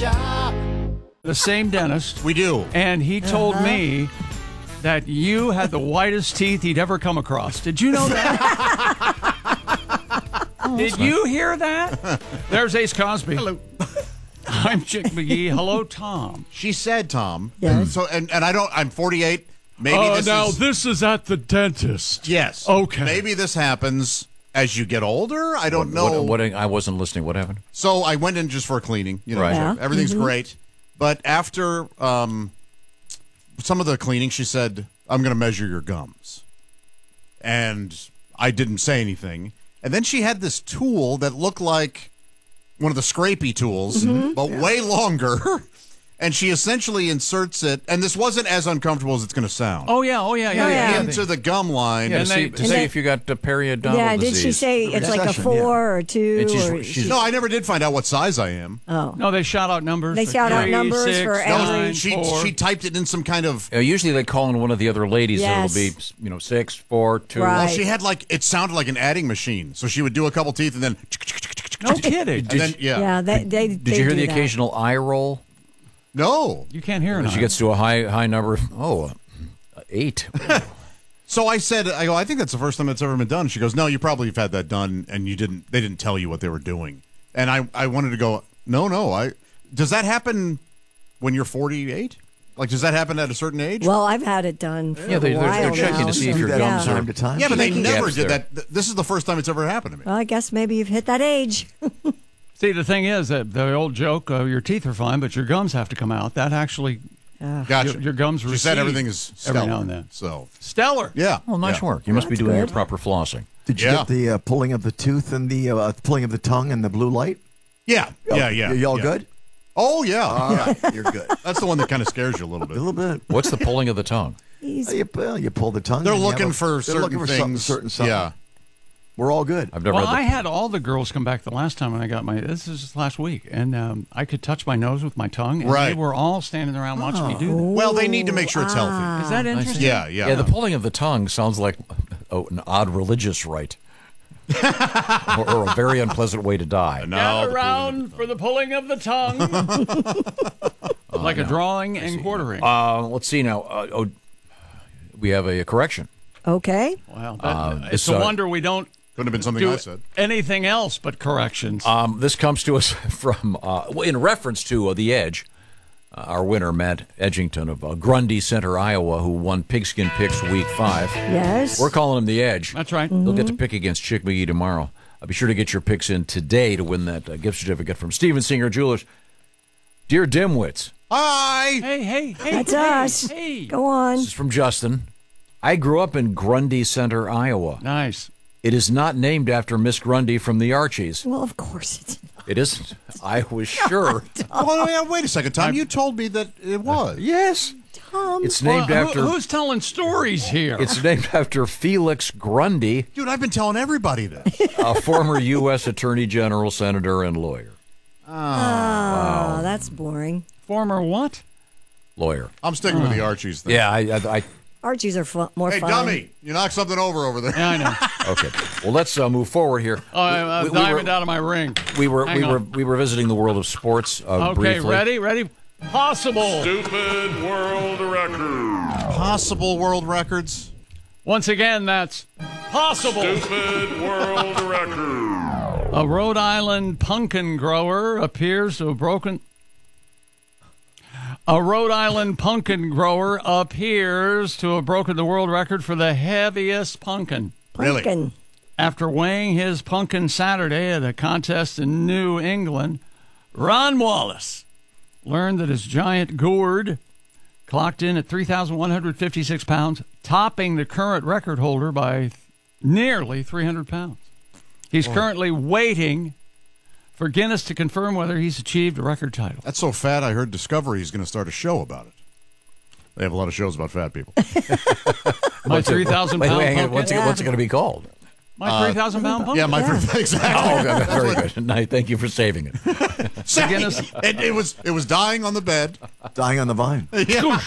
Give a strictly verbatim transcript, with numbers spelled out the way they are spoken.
shop. The same dentist. We do. And he told me that you had the whitest teeth he'd ever come across. Did you know that? oh, Did you hear that? There's Ace Cosby. Hello. I'm Chick McGee. Hello, Tom. She said, Tom. Yes. So, and, and I don't, I'm forty-eight. Maybe Oh, this now is. this is at the dentist. Yes. Okay. Maybe this happens as you get older. I don't What, know. what, what, I wasn't listening. What happened? So I went in just for a cleaning. You know, Right. so Yeah. everything's Mhm. great. But after um, some of the cleaning, she said, I'm going to measure your gums. And I didn't say anything. And then she had this tool that looked like one of the scrapey tools, but way longer. And she essentially inserts it, and this wasn't as uncomfortable as it's going to sound. Oh, yeah. Oh, yeah. Yeah. Oh, yeah, yeah. yeah. Into the gum line. Yeah, to And see, they- to and see they- if you got uh, periodontal Yeah, did disease. she say it's like a Recession, four yeah. or two? And she's- or, she's- No, I never did find out what size I am. oh. No, they shout out numbers. They for shout out three, numbers six, for nine, every- She four. she typed it in some kind of. Uh, usually they call in one of the other ladies. Yes. It'll be, you know, six, four, two. Right. Well, she had like it sounded like an adding machine. So she would do a couple teeth and then. No kidding. And then yeah. Yeah, they, they, Did they you hear do the that. occasional eye roll? No. You can't hear it. As she gets to a high high number. Oh, uh, eight. So I said, I go, I think that's the first time that's ever been done. She goes, no, you probably have had that done, and you didn't. They didn't tell you what they were doing. And I, I wanted to go, no, no. I does that happen when you're forty-eight? Like, does that happen at a certain age? Well, I've had it done for Yeah, they- a they're- while they're checking now, to see if so- your Do that gums yeah. are- time to time. yeah, but they Making never gaps did there. that. Th- This is the first time it's ever happened to me. Well, I guess maybe you've hit that age. See, the thing is that the old joke, uh, your teeth are fine, but your gums have to come out. That actually, Gotcha. your, your gums She recede said everything is every stellar. now and then. So Stellar. yeah. Well, nice yeah. work. You must be That's doing your good. proper flossing. Did you Yeah. get the uh, pulling of the tooth and the uh, pulling of the tongue and the blue light? Yeah, yeah, yeah. You all yeah. good? Oh yeah. All yeah. right, you're good. That's the one that kind of scares you a little A bit. little bit. What's the pulling of the tongue? He's, You, well, you pull the tongue. They're and you have looking a- for they're certain looking for things. Something, certain something. Yeah. We're all good. I've never Well, had the, I had all the girls come back the last time when I got my. This is just last week, and um, I could touch my nose with my tongue, and Right. they were all standing around watching me do that. Well, they need to make sure it's healthy. Is that interesting? Yeah, yeah. Yeah, the pulling of the tongue sounds like oh, an odd religious rite. or, or a very unpleasant way to die. No, Gather the around for the pulling of the tongue, like a drawing and quartering. Uh, let's see now. Uh, oh, we have a correction. okay. Well, that, uh, it's this, a uh, wonder we don't Couldn't have been something do I said. anything else but corrections. Um, this comes to us from, uh, well, in reference to uh, The Edge, uh, our winner, Matt Edgington of uh, Grundy Center, Iowa, who won Pigskin Picks Week five. Yes. We're calling him The Edge. That's right. They'll get to pick against Chick McGee tomorrow. Uh, be sure to get your picks in today to win that uh, gift certificate from Steven Singer Jewelers. Dear Dimwits, Hi. Hey, hey, hey. That's hey, us. Hey. Go on. this is from Justin. I grew up in Grundy Center, Iowa. Nice. It is not named after Miss Grundy from the Archies. Well, of course it's not. It isn't. I was sure. Oh, yeah, wait a second, Tom. You told me that it was. Yes. Tom. It's named Well, who- after. who's telling stories here? It's named after Felix Grundy, Dude, I've been telling everybody this. a former U S Attorney General, senator, and lawyer. Oh, that's boring. former what? Lawyer. I'm sticking with the Archies thing. Yeah, I, I, I Archies are fu- more Hey, fun. dummy, you knocked something over over there. Yeah, I know. okay. Well, let's uh, move forward here. Oh, I'm uh, We- we diving were- down to my ring. We were Hang we were on. we were visiting the world of sports. Uh, Okay, briefly. ready? Ready? Possible. Stupid world record. Possible world records. Once again, that's possible. Stupid world record. A Rhode Island pumpkin grower appears to have broken. A Rhode Island pumpkin grower appears to have broken the world record for the heaviest pumpkin. Really? Pumpkin. After weighing his pumpkin Saturday at a contest in New England, Ron Wallace learned that his giant gourd clocked in at three thousand one hundred fifty-six pounds, topping the current record holder by nearly three hundred pounds. He's currently waiting for Guinness to confirm whether he's achieved a record title. That's so fat, I heard Discovery is going to start a show about it. They have a lot of shows about fat people. My three thousand Wait, pound wait, hang on. pumpkin. What's, it, what's it going to be called? My three thousand pound pumpkin. yeah, my Yeah. exactly. Oh, okay, very good. No, thank you for saving it. Say, it, it was it was dying on the bed. Dying on the vine. Yeah.